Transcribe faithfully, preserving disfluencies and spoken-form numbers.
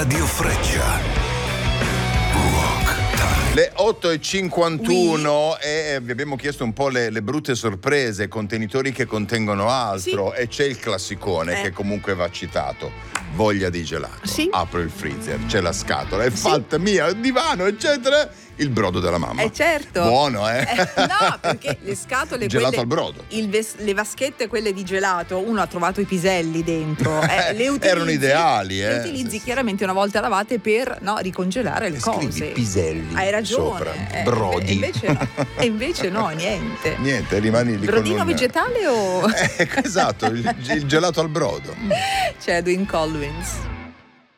Radio Freccia. Le otto e cinquantuno oui. E vi abbiamo chiesto un po' le, le brutte sorprese, contenitori che contengono altro, sì. E c'è il classicone eh. che comunque va citato. Voglia di gelato. Sì. Apro il freezer, c'è la scatola, è sì. fatta mia, il divano, eccetera. Il brodo della mamma. Eh certo. Buono, eh? eh no, perché le scatole gelato quelle, al brodo. Il ves- le vaschette quelle di gelato, uno ha trovato i piselli dentro. Eh, le utilizzi, erano ideali, eh. Le utilizzi chiaramente una volta lavate per no, ricongelare le Scrivi cose. piselli. Hai ragione. Sopra. Eh, Brodi. E invece no, e invece no niente. Niente, rimani lì. Brodino con un... vegetale o eh, esatto, il, il gelato al brodo. Chadwick Collins.